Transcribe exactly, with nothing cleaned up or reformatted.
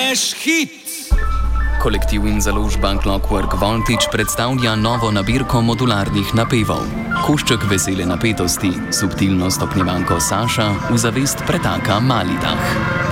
Trash hit! Kolektiv in založba Clockwork Voltage predstavlja novo nabirko modularnih napevov. Košček vesele napetosti, subtilno stopnjevanko Saša v zavest pretaka Mali dah.